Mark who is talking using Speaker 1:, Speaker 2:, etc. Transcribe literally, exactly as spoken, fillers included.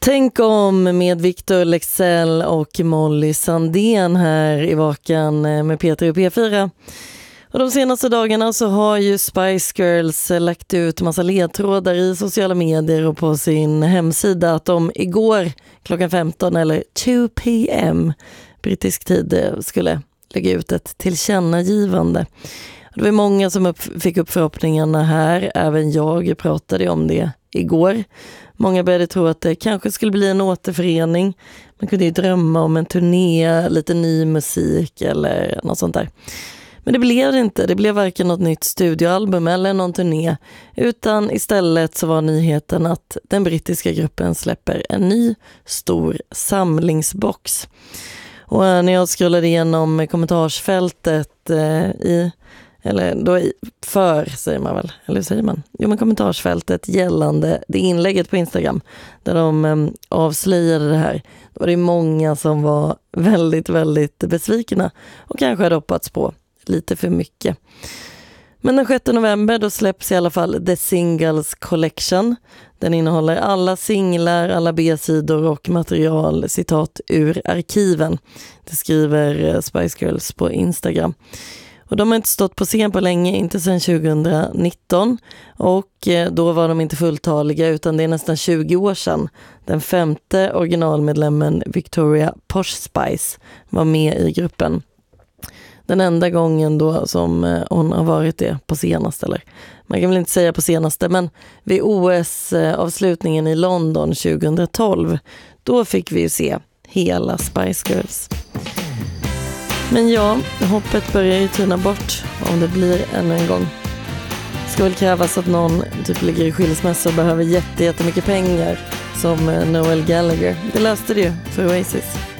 Speaker 1: Tänk om med Victor Leksell och Molly Sandén här i Vakan med Peter och P fyra. Och de senaste dagarna så har ju Spice Girls lagt ut massa ledtrådar i sociala medier och på sin hemsida att de igår klockan femton eller två p m brittisk tid skulle lägga ut ett tillkännagivande. Det var många som upp, fick upp förhoppningarna här, även jag pratade om det igår. Många började tro att det kanske skulle bli en återförening. Man kunde ju drömma om en turné, lite ny musik eller något sånt där. Men det blev det inte. Det blev varken något nytt studioalbum eller någon turné. Utan istället så var nyheten att den brittiska gruppen släpper en ny stor samlingsbox. Och när jag scrollade igenom kommentarsfältet eh, i eller då för, säger man väl, eller säger man? Jo, men kommentarsfältet gällande det inlägget på Instagram där de um, avslöjade det här. Då var det många som var väldigt, väldigt besvikna och kanske hade hoppats på lite för mycket. Men den sjätte november då släpps i alla fall The Singles Collection. Den innehåller alla singlar, alla B-sidor och material, citat, ur arkiven. Det skriver Spice Girls på Instagram. Och de har inte stått på scen på länge, inte sedan tjugonitton. Och då var de inte fulltaliga utan det är nästan tjugo år sedan. Den femte originalmedlemmen Victoria Posh Spice var med i gruppen. Den enda gången då som hon har varit det på senaste, eller man kan väl inte säga på senaste, men vid O S-avslutningen i London tjugotolv, då fick vi ju se hela Spice Girls. Men ja, hoppet börjar ju tyna bort om det blir ännu en gång. Det ska väl krävas att någon typ ligger i skilsmässa och behöver jätte, jättemycket pengar som Noel Gallagher. Det löste det ju för Oasis.